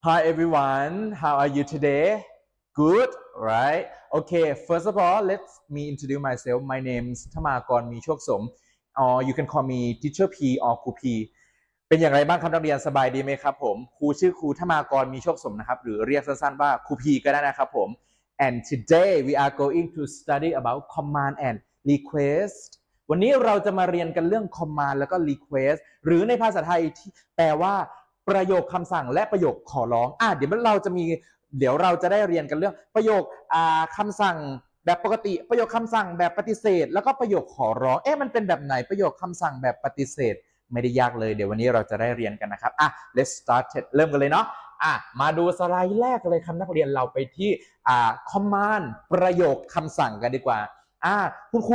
Hi everyone, how are you today? Good, right? Okay, first of all, let me introduce myself. My name is Thamakon Michoksom, or you can call me Teacher P or ครู P เป็นอย่างไรบ้างครับนักเรียนสบายดีไหมครับผมครูชื่อครูธมากรมีโชคสมนะครับหรือเรียกสั้นๆว่าครู P ก็ได้นะครับผม and today we are going to study about command and request วันนี้เราจะมาเรียนกันเรื่อง command แล้วก็ request หรือในภาษาไทยที่แปลว่าประโยคคำสั่งและประโยคขอร้องเดี๋ยวเราจะได้เรียนกันเรื่องประโยคคำสั่งแบบปกติประโยคคำสั่งแบบปฏิเสธแล้วก็ประโยคขอร้องมันเป็นแบบไหนประโยคคำสั่งแบบปฏิเสธไม่ได้ยากเลยเดี๋ยววันนี้เราจะได้เรียนกันนะครับlet's start เริ่มกันเลยเนาะมาดูสไลด์แรกเลยครับนักเรียนเราไปที่command ประโยคคำสั่งกันดีกว่าคุณครู